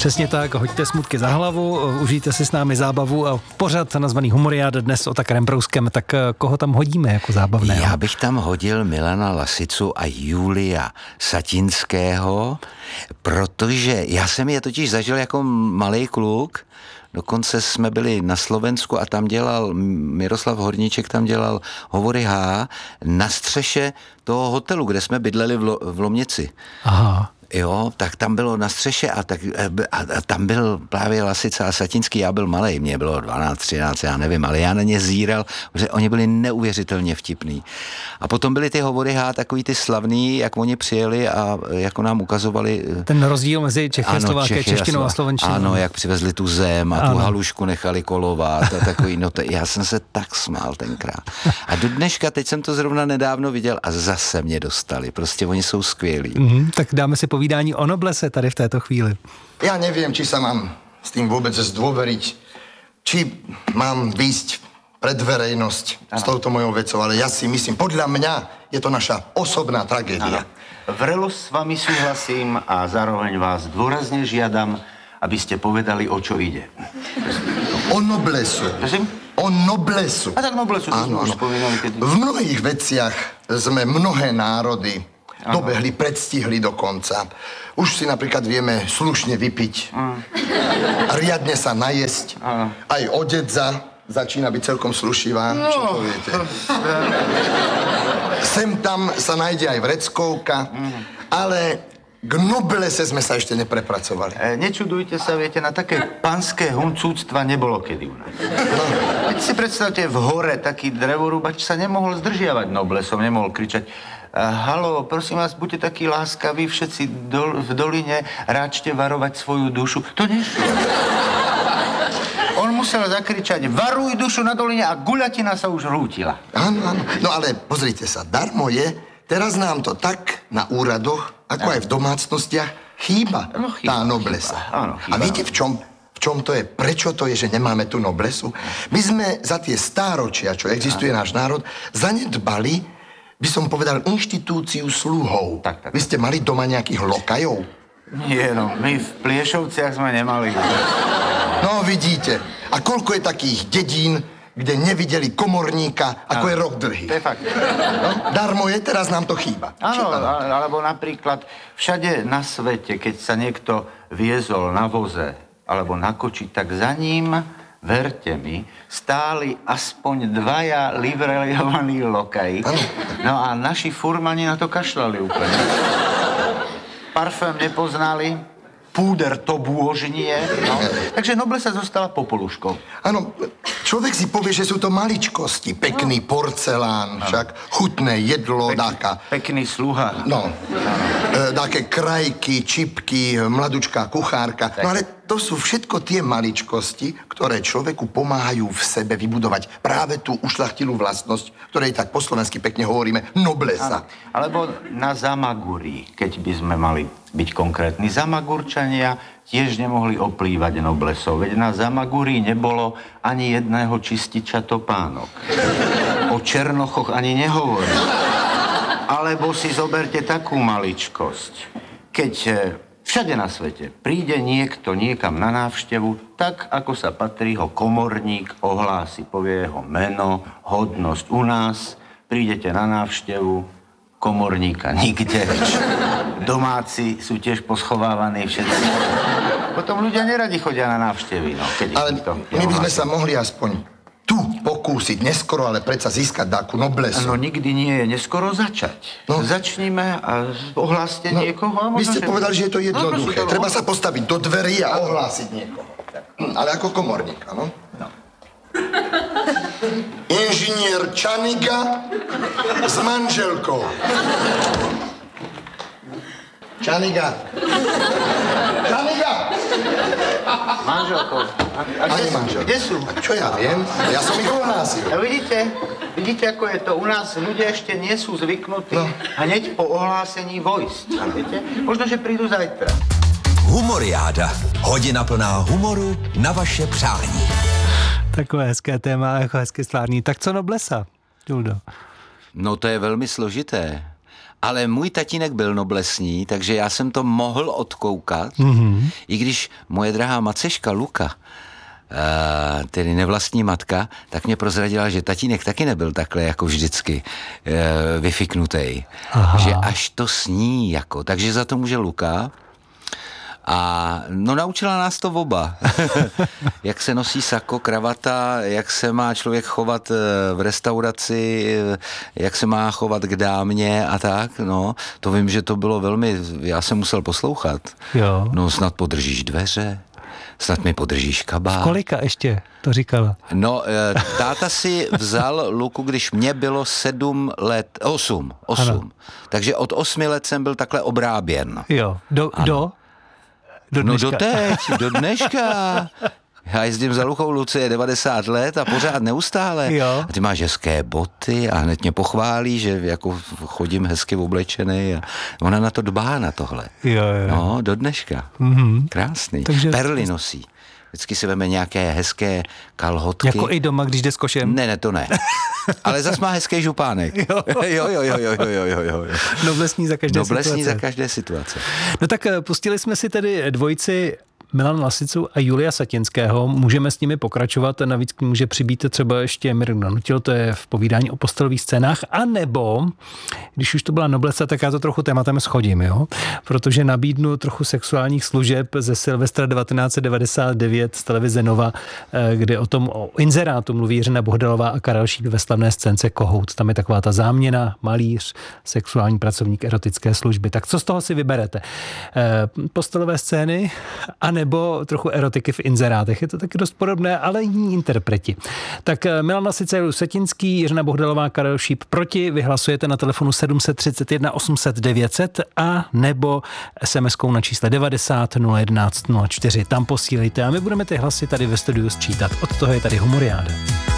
Přesně tak, hoďte smutky za hlavu, užijte si s námi zábavu a pořad nazvaný Humoriáda dnes o Takarem Prouskem, tak koho tam hodíme jako zábavného? Já bych tam hodil Milana Lasicu a Julia Satinského, protože já jsem je totiž zažil jako malej kluk. Dokonce jsme byli na Slovensku a tam dělal Miroslav Horníček, tam dělal Hovory H na střeše toho hotelu, kde jsme bydleli v Lomnici. Aha. Jo, tak tam bylo na střeše a tam byl právě Lasica a Satinský, já byl malej, mě bylo 12, 13, já nevím, ale já na ně zíral, protože oni byli neuvěřitelně vtipný. A potom byly ty Hovory H, takový ty slavný, jak oni přijeli a jako nám ukazovali... Ten rozdíl mezi Čechy a Slováky, češtinou a slovenštinou. Ano, jak přivezli tu zem a tu halušku nechali kolovat a takový, já jsem se tak smál tenkrát. A do dneška, teď jsem to zrovna nedávno viděl a zase mě dostali, prostě oni jsou skvělí. Tak dáme si povídání o Noblese tady v této chvíli. Ja neviem, či sa mám s tým vôbec zdôveriť, či mám výjsť pred verejnosť s touto mojou vecou, ale ja si myslím, podľa mňa je to naša osobná tragédia. Vrelo s vami súhlasím a zároveň vás dôrazne žiadam, aby ste povedali, o čo ide. O Noblesu. Prosím? O Noblesu. A tak Noblesu to sme už spomínali. V mnohých veciach sme mnohé národy dobehli, predstihli dokonca. Už si napríklad vieme slušne vypiť. A riadne sa najesť. Aj odedza začína byť celkom slušivá. Čo poviete? Sem tam sa nájde aj vreckovka, ale k Noblese sme sa ešte neprepracovali. Nečudujte sa, viete, na také panské huncúctva nebolo kedy u nás. Veď si predstavte, v hore taký drevorúbač sa nemohol zdržiavať Noblesom, nemohol kričať: Haló, prosím vás, buďte takí láskaví, všetci v doline, ráčte varovať svoju dušu. To nešlo. On musel zakričať: varuj dušu na doline, a guľatina sa už rútila. Áno, áno. No ale pozrite sa, darmo je, teraz nám to tak na úradoch, ako aj v domácnostiach, chýba tá Noblesa. Áno, chýba. A viete, v čom to je? Prečo to je, že nemáme tú Noblesu? My sme za tie stáročia, čo existuje náš národ, zanedbali, by som povedal, inštitúciu sluhov. Tak. Vy ste mali doma nejakých lokajov? Nie, no, my v Pliešovciach sme nemali. No, vidíte. A koľko je takých dedín, kde nevideli komorníka, ako je rok dlhý? To je fakt. No, darmo je, teraz nám to chýba. Áno, alebo napríklad všade na svete, keď sa niekto viezol na voze alebo na koči, tak za ním, verte mi, stáli aspoň dvaja livrejovaní lokaji. No a naši furmani na to kašľali úplne. Parfém nepoznali, púder to bôžnie. No. Takže Noblesa zostala popoluškou. Áno, človek si povie, že sú to maličkosti. Pekný porcelán, však chutné jedlo, Pekný sluha. No, také krajky, čipky, mladučká kuchárka. No ale to sú všetko tie maličkosti, ktoré človeku pomáhajú v sebe vybudovať práve tú ušľachtilú vlastnosť, ktorej tak po slovensky pekne hovoríme Noblesa. Alebo na Zamaguri, keď by sme mali byť konkrétni. Zamagurčania tiež nemohli oplývať Noblesov, veď na Zamaguri nebolo ani jedného čističa topánok. O Černochoch ani nehovorím. Alebo si zoberte takú maličkosť. Keď všade na svete príde niekto niekam na návštevu, tak ako sa patrí, ho komorník ohlási, povie jeho meno, hodnosť. U nás prídete na návštevu, komorníka nikde. Domáci sú tiež poschovávaní všetci. Potom ľudia neradi chodia na návštevy. No, ale my by sme sa mohli aspoň tu pokúsiť, neskoro, ale predsa získať takú Noblesu. No nikdy nie je neskoro začať. No. Začnime a ohláste niekoho. A vy ste povedali, že je to jednoduché. Treba sa postaviť do dverí a ohlásiť niekoho. Ale ako komorník, áno? No. Inžinier Čaniga s manželkou. Čaniga. Čaniga! Manželkou. Ani manželkou. Kde sú? Čo ja viem? Ja som ich ohlásil. A vidíte, ako je to. U nás ľudia ešte nie sú zvyknutí hneď po ohlásení vojsť. Viete? Možno, že prídu zajtra. Humoriáda. Hodina plná humoru na vaše přání. Takové hezké téma, jako hezky stvární. Tak co Noblesa, Juldo? No to je velmi složité. Ale můj tatínek byl noblesní, takže já jsem to mohl odkoukat, i když moje drahá maceška Luka, tedy nevlastní matka, tak mě prozradila, že tatínek taky nebyl takhle jako vždycky vyfiknutej. Že až to sní jako. Takže za to může Luka. A no naučila nás to oba. Jak se nosí sako, kravata, jak se má člověk chovat v restauraci, jak se má chovat k dámě a tak, no. To vím, že to bylo velmi, já jsem musel poslouchat. Jo. No snad podržíš dveře, snad mi podržíš kabát. Kolika ještě to říkala? No, táta si vzal Luku, když mě bylo 7 let, 8. Takže od 8 let jsem byl takhle obráběn. Jo, do dneška. No doteď, do dneška. Já jezdím za Luchou Lucie 90 let a pořád neustále. Jo. A ty máš hezké boty a hned mě pochválí, že jako chodím hezky oblečený a ona na to dbá na tohle. Jo. No, do dneška. Krásný. Takže perly nosí. Vždycky si veme nějaké hezké kalhotky. Jako i doma, když jde s košem? Ne, to ne. Ale zas má hezký župánek. Jo. Noblesní za každé situace. Noblesní za každé situace. No tak pustili jsme si tedy dvojici Milana Lasicu a Julia Satinského. Můžeme s nimi pokračovat, navíc k ní může přibýt třeba ještě Mirek Danutil, to je v povídání o postelových scénách, anebo, když už to byla noblesa, tak já to trochu tématem schodím, jo? Protože nabídnu trochu sexuálních služeb ze Silvestra 1999 z televize Nova, kde o inzerátu mluví Jiřina Bohdalová a Karel Šíp ve slavné scénce Kohout. Tam je taková ta záměna, malíř, sexuální pracovník erotické služby. Tak co z toho si vyberete? Postelové scény, nebo trochu erotiky v inzerátech. Je to taky dost podobné, ale jiní interpreti. Tak Milan Lasica, Julia Satinský, Jiřina Bohdalová, Karel Šíp proti. Vyhlasujete na telefonu 731 800 900 a nebo SMS-kou na čísle 90 011 04. Tam posílejte a my budeme ty hlasy tady ve studiu sčítat. Od toho je tady Humoriáda.